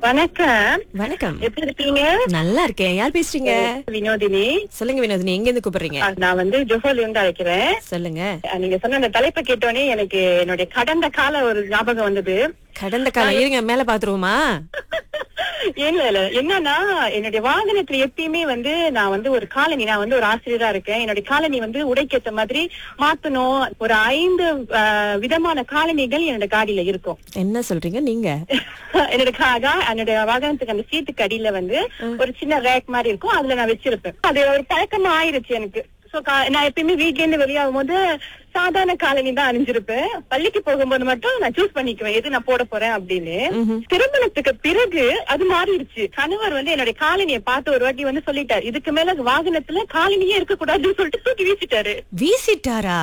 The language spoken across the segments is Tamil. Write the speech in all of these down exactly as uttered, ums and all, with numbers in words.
வணக்கம். வணக்கம். எப்படி இருக்கீங்க? நல்லா இருக்கேன். யார் பேசுறீங்க? வினோதினி. சொல்லுங்க வினோதினி, எங்க இருந்து கூப்பிடுறீங்க? அஹ், நான் வந்து ஜோஹோல இருந்து அழைக்கிறேன். சொல்லுங்க. அஹ், நீங்க சொன்ன அந்த தலைப்பை கேட்டோடனே எனக்கு என்னுடைய கடந்த கால ஒரு ஞாபகம் வந்தது. கடந்த காலம் இருங்க, மேல பாத்துருவோமா? இல்ல இல்ல என்னன்னா, என்னுடைய வாகனத்துல எப்பயுமே வந்து நான் வந்து ஒரு காலனி, நான் வந்து ஒரு ஆசிரியரா இருக்கேன். என்னுடைய காலனி வந்து உடைக்கேத்த மாதிரி மாத்தணும். ஒரு ஐந்து அஹ், விதமான காலனிகள் என்னோட காடியில இருக்கும். என்ன சொல்றீங்க நீங்க? என்னோட கா- கா- என்னோட வாகனத்துக்கு அந்த சீட்டுக்கு அடியில வந்து ஒரு சின்ன ரேக் மாதிரி இருக்கும். அதுல நான் வச்சிருப்பேன். அது ஒரு பழக்கமா ஆயிருச்சு எனக்கு. சோ நான் எப்பயுமே வீட்ல இருந்து வெளியாகும் போது சாதாரண காலனி தான் அணிஞ்சிருப்பேன். பள்ளிக்கு போகும்போது மட்டும் நான் சூஸ் பண்ணிக்குவேன் எது நான் போட போறேன் அப்படின்னு. திருமணத்துக்கு பிறகு அது மாறிடுச்சு. கணவர் வந்து என்னுடைய காலனியை பார்த்து ஒரு வாட்டி வந்து சொல்லிட்டாரு, இதுக்கு மேல வாகனத்துல காலனியே இருக்க கூடாதுன்னு சொல்லிட்டு தூக்கி வீசிட்டாரு. வீசிட்டாரா?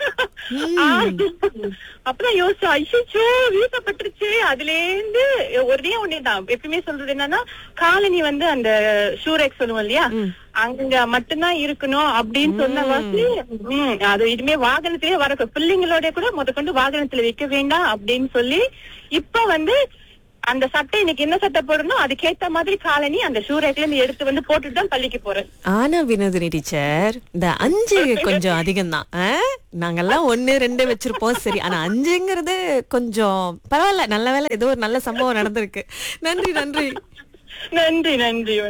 அப்பதான் யோசிச்சா, ஐயோ வீசப்பட்டுருச்சு. அதுல இருந்து ஒரே ஒண்ணேதான் எப்பயுமே சொல்றது என்னன்னா, காலனி வந்து அந்த ஷூரேக் சொல்லுவோம் இல்லையா, அங்க மட்டும்தான் இருக்கணும் அப்படின்னு சொன்ன வாசி உம் அது இதுமே வாகனத்திலே வர பிள்ளைங்களோட கூட முதற்கொண்டு வாகனத்துல வைக்க வேண்டாம் அப்படின்னு சொல்லி இப்ப வந்து அந்த சட்டை இன்னைக்கு என்ன சட்டை போடணும் அதுக்கேத்த மாதிரி காலனி அந்த ஷூரேக்ல இருந்து எடுத்து வந்து போட்டுட்டு தான் பள்ளிக்கு போறேன். ஆனா வினோதினி டீச்சர், இந்த அஞ்சு கொஞ்சம் அதிகம் தான். நாங்கெல்லாம் ஒண்ணு ரெண்டு வச்சிருப்போம், சரி. ஆனா அஞ்சுங்கிறது கொஞ்சம் பரவாயில்ல. நல்ல வேளை ஏதோ ஒரு நல்ல சம்பவம் நடந்திருக்கு. நன்றி நன்றி நன்றி நன்றி.